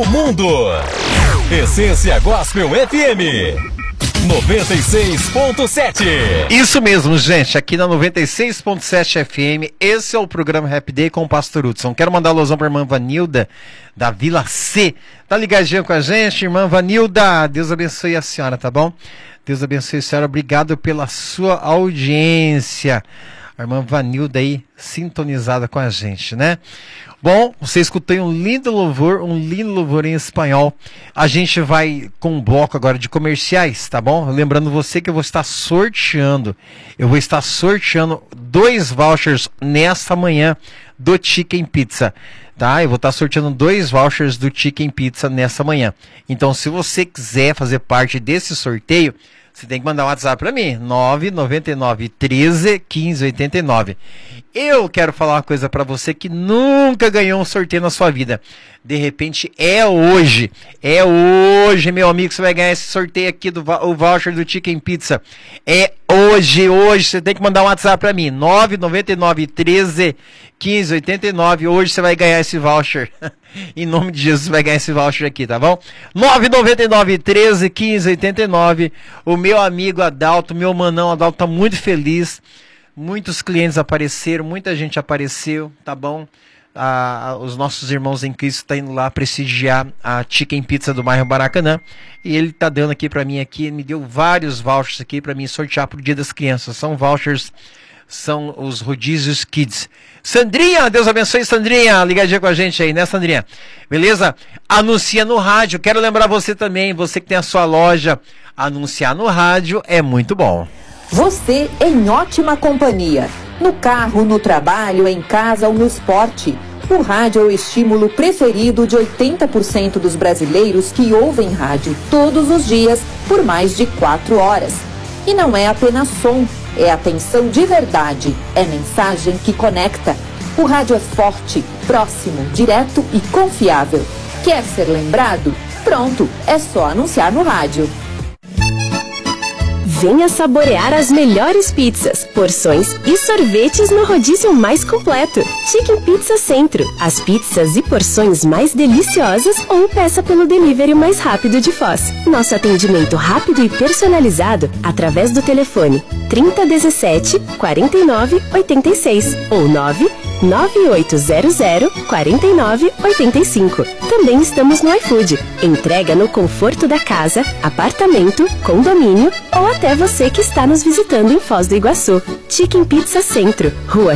o mundo. Essência Gospel FM 96.7. Isso mesmo, gente, aqui na 96.7 FM, esse é o programa Happy Day com o Pastor Hudson. Quero mandar alusão para a irmã Vanilda, da Vila C. Tá ligadinha com a gente, irmã Vanilda? Deus abençoe a senhora, tá bom? Deus abençoe a senhora, obrigado pela sua audiência. A irmã Vanilda aí, sintonizada com a gente, né? Bom, você escutou um lindo louvor em espanhol. A gente vai com um bloco agora de comerciais, tá bom? Lembrando você que eu vou estar sorteando 2 vouchers nesta manhã do Chicken Pizza, tá? Eu vou estar sorteando 2 vouchers do Chicken Pizza nessa manhã. Então, se você quiser fazer parte desse sorteio, você tem que mandar um WhatsApp para mim, 999 13 15 89. Eu quero falar uma coisa para você que nunca ganhou um sorteio na sua vida. De repente, é hoje, meu amigo, que você vai ganhar esse sorteio aqui o voucher do Chicken Pizza. É hoje, você tem que mandar um WhatsApp para mim, 999 13 15 89. Hoje você vai ganhar esse voucher. Em nome de Jesus, você vai ganhar esse voucher aqui, tá bom? 999 13 15 89. O meu amigo Adalto, meu manão Adalto, tá muito feliz. Muitos clientes apareceram, muita gente apareceu, tá bom? Os nossos irmãos em Cristo estão indo lá prestigiar a Chicken Pizza do bairro Maracanã. E ele tá dando aqui para mim aqui, me deu vários vouchers aqui para mim sortear pro Dia das Crianças. São vouchers, são os rodízios Kids. Sandrinha, Deus abençoe, Sandrinha, ligadinha com a gente aí, né, Sandrinha? Beleza? Anuncia no rádio. Quero lembrar você também, você que tem a sua loja, anunciar no rádio é muito bom. Você em ótima companhia. No carro, no trabalho, em casa ou no esporte. O rádio é o estímulo preferido de 80% dos brasileiros que ouvem rádio todos os dias por mais de 4 horas. E não é apenas som, é atenção de verdade, é mensagem que conecta. O rádio é forte, próximo, direto e confiável. Quer ser lembrado? Pronto, é só anunciar no rádio. Venha saborear as melhores pizzas, porções e sorvetes no rodízio mais completo. Chicken Pizza Centro. As pizzas e porções mais deliciosas ou peça pelo delivery mais rápido de Foz. Nosso atendimento rápido e personalizado através do telefone 3017 49 86 ou 9800 49 85. Também estamos no iFood. Entrega no conforto da casa, apartamento, condomínio ou até você que está nos visitando em Foz do Iguaçu. Chicken Pizza Centro, Rua